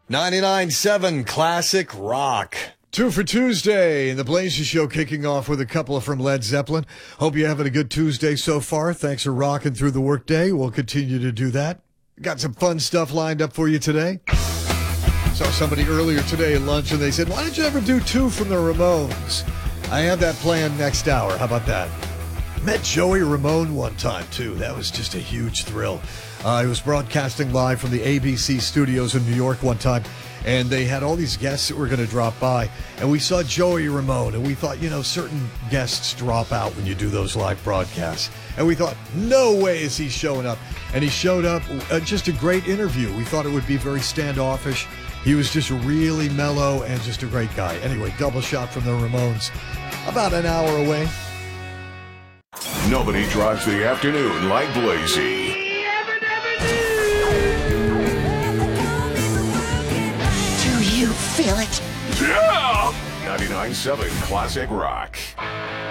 99.7 Classic Rock. Two for Tuesday, and the Blazer Show kicking off with a couple from Led Zeppelin. Hope you're having a good Tuesday so far. Thanks for rocking through the workday. We'll continue to do that. Got some fun stuff lined up for you today. Saw somebody earlier today at lunch, and they said, why don't you ever do two from the Ramones? I have that planned next hour. How about that? Met Joey Ramone one time, too. That was just a huge thrill. He was broadcasting live from the ABC studios in New York one time, and they had all these guests that were going to drop by, and we saw Joey Ramone, and we thought, certain guests drop out when you do those live broadcasts, and we thought, no way is he showing up, and he showed up. Just a great interview. We thought it would be very standoffish. He was just really mellow and just a great guy. Anyway, double shot from the Ramones, about an hour away. Nobody drives the afternoon like Blazy. Do you feel it? Yeah! 99.7 Classic Rock.